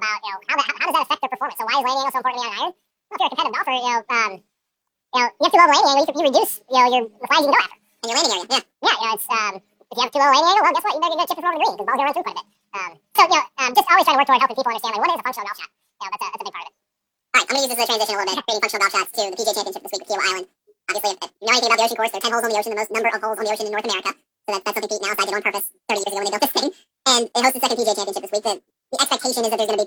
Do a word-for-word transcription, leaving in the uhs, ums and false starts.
about, you know, how, that, how does that affect their performance? So why is landing angle so important to be on an iron? Well, if you're a competitive golfer, you know, um, you know, you have too low of a landing angle, you, you reduce, you know, your the flags you can go after. And your landing area, yeah. Yeah, you know, it's, um, if you have too low a landing angle, well, guess what? You're going to chip it from the green, because the ball's going to run through quite a bit. Um, so, you know, um, just always trying to work toward helping people understand, like, what is a functional golf shot? You know, that's a, that's a big part of it. All right, I'm going to use this as a transition a little bit, creating functional golf shots to the P G A Championship this week at Kiawah Island. Obviously, if you know anything about the ocean course, there are ten holes on the ocean, the most number of holes on the ocean in North America. So that, that's something Pete and Alice did on purpose thirty years ago when they built this thing. And they host the second P G A Championship this week. The, the expectation is that there's going to be